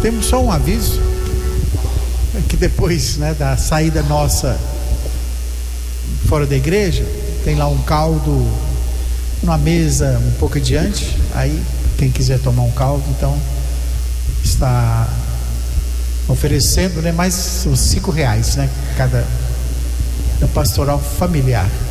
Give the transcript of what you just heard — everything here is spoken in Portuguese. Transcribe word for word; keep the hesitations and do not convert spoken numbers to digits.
temos só um aviso, que depois, né, da saída nossa fora da igreja, tem lá um caldo, uma mesa um pouco adiante, aí quem quiser tomar um caldo, então está oferecendo, né, mais uns cinco reais, né, cada pastoral familiar.